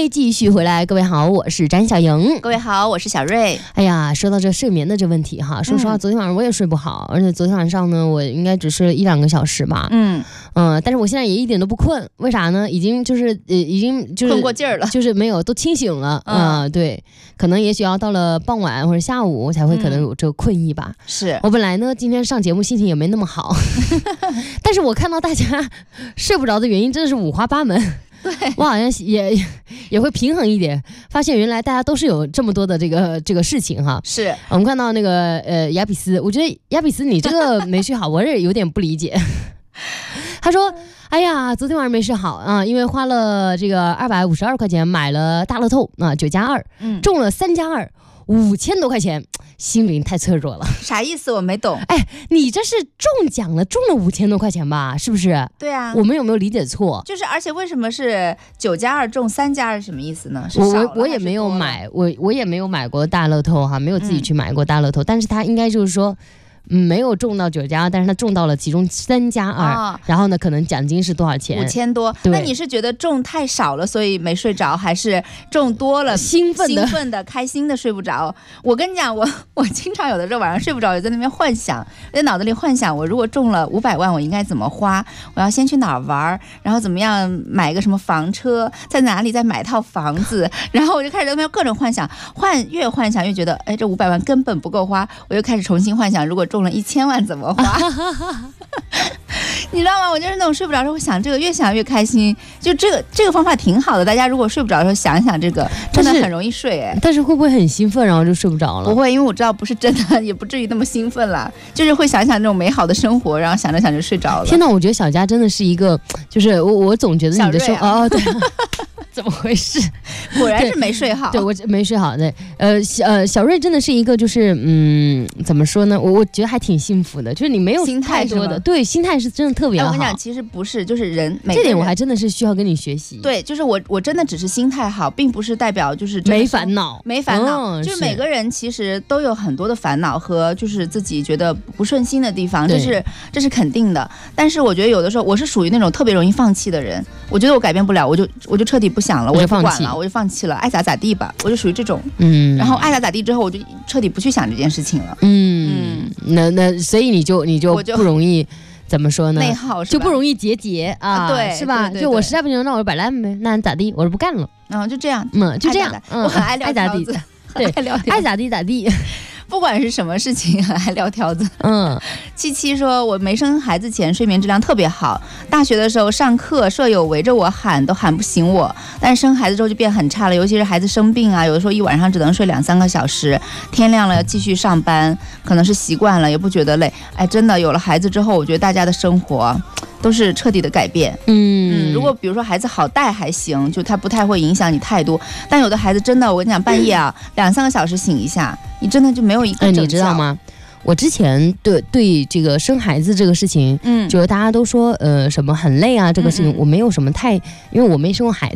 继续回来，各位好，我是詹小莹。 各位好，我是小瑞。 哎呀，说到这睡眠的这问题哈，说实话，昨天晚上我也睡不好，而且昨天晚上呢，我应该只睡了1-2个小时吧。但是我现在也一点都不困，为啥呢？已经就是困过劲儿了， 就是没有都清醒了对，可能也许要到了傍晚或者下午才会可能有这个困意吧。 是我本来呢今天上节目心情也没那么好，但是我看到大家睡不着的原因真的是五花八门。 对， 我好像也会平衡一点，发现原来大家都是有这么多的这个事情哈。 是我们看到那个雅比斯，我觉得雅比斯你这个没睡好，我也有点不理解。他说：“哎呀，昨天晚上没睡好啊，因为花了这个252块钱买了大乐透啊，9+2，中了3+2，5000多块钱。”心灵太脆弱了， 啥意思？我没懂。 哎，你这是中奖了，中了5000多块钱吧？是不是？ 对啊。 我们有没有理解错？ 就是，而且为什么是9+2中3+2什么意思呢？ 我也没有买，我也没有买过大乐透哈，没有自己去买过大乐透，但是他应该就是说。没有中到9+2，但是他中到了其中3+2，然后呢，可能奖金是多少钱 ？5000多。那你是觉得中太少了，所以没睡着，还是中多了兴奋的、 开心的睡不着？我跟你讲，我经常有的时候晚上睡不着，也在那边幻想，在脑子里幻想，我如果中了500万，我应该怎么花？我要先去哪儿玩，然后怎么样买个什么房车，在哪里再买套房子，然后我就开始在那边各种幻想，越幻想越觉得，哎，这500万根本不够花，我又开始重新幻想，如果中了1000万怎么花？你知道吗？我就是那种睡不着的时候，我想这个越想越开心。就这个方法挺好的，大家如果睡不着的时候想一想这个，真的很容易睡哎。 但是会不会很兴奋，然后就睡不着了？ 不会，因为我知道不是真的，也不至于那么兴奋了，就是会想想那种美好的生活，然后想着想着睡着了。 天哪，我觉得小佳真的是一个，就是我总觉得你的生活对。怎么回事？ 果然是没睡好。 对，我没睡好。对，小瑞真的是一个，就是怎么说呢？我觉得还挺幸福的，就是你没有太多的，对，心态是真的特别好。 我跟你讲，其实不是，就是这点我还真的是需要跟你学习。 对，就是我真的只是心态好，并不是代表就是没烦恼， 就是每个人其实都有很多的烦恼和就是自己觉得不顺心的地方，这是肯定的。但是我觉得有的时候我是属于那种特别容易放弃的人，我觉得我改变不了，我就彻底不想了，我也不管了，我就放弃了，爱咋咋地吧，我就属于这种。然后爱咋咋地之后，我就彻底不去想这件事情了。 那所以你就不容易怎么说呢？ 内耗是吧？ 就不容易结啊， 对， 是吧？就我实在不行，那我就摆烂呗，那咋地？我就不干了。 就这样， 就这样。 我很爱聊咋地，对，爱咋地咋地。 不管是什么事情，还聊条子。七说，我没生孩子前睡眠质量特别好，大学的时候上课，舍友围着我喊都喊不醒我，但是生孩子之后就变很差了，尤其是孩子生病啊，有的时候一晚上只能睡2-3个小时，天亮了要继续上班，可能是习惯了，也不觉得累。哎，真的有了孩子之后，我觉得大家的生活都是彻底的改变。如果比如说孩子好带还行，就他不太会影响你太多，但有的孩子真的，我跟你讲，半夜啊2-3个小时醒一下，你真的就没有一个整觉。 你知道吗？我之前对这个生孩子这个事情，就是大家都说什么很累啊，这个事情我没有什么太，因为我没生过孩子。